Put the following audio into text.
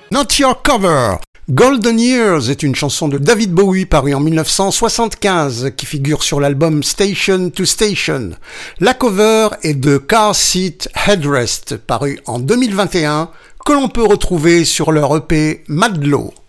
Not Your Cover. Golden Years est une chanson de David Bowie parue en 1975 qui figure sur l'album Station to Station. La cover est de Car Seat Headrest paru en 2021 que l'on peut retrouver sur leur EP Madlow.